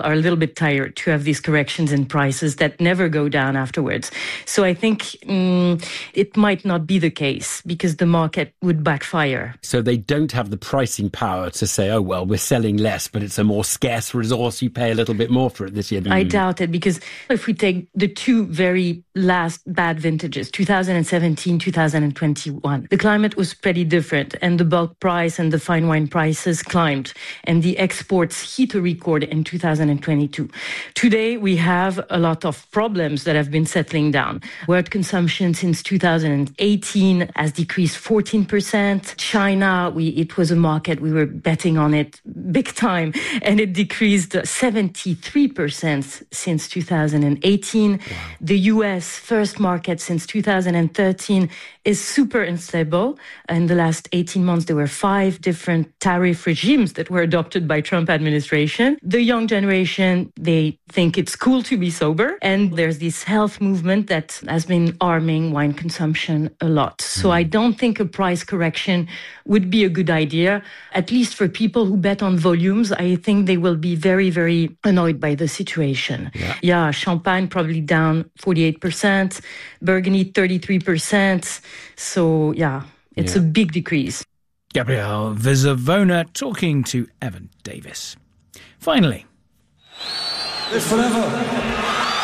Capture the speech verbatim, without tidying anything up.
are a little bit tired to have these corrections in prices that never go down afterwards. So I think um, it might not be the case because the market would backfire. So they don't have the pricing power to say, oh, well, we're selling less, but it's a more scarce resource. You pay a little bit more for it this year. I doubt it, because if we take the two very last bad vintages, two thousand seventeen, two thousand twenty-one, the climate was pretty different and the bulk price and the fine wine prices climbed and the exports hit a record in two thousand twenty-two. Today, we have a lot of problems that have been settling down. World consumption since two thousand eighteen has decreased fourteen percent. China, we, it was a market, we were betting on it big time, and it decreased seventy-three percent since two thousand eighteen. Wow. The U S, first market since two thousand thirteen, is super unstable. In the last eighteen months, there were five different tariff regimes that were adopted by Trump administration. The young generation, they think it's cool to be sober. And there's this health movement that has been arming wine consumption a lot. So mm. I don't think a price correction would be a good idea. At least for people who bet on volumes, I think they will be very, very annoyed by the situation. Yeah, yeah, Champagne probably down forty-eight percent, Burgundy thirty-three percent. So, yeah, it's yeah. a big decrease. Gabrielle Vizavona talking to Evan Davis. Finally. Live forever.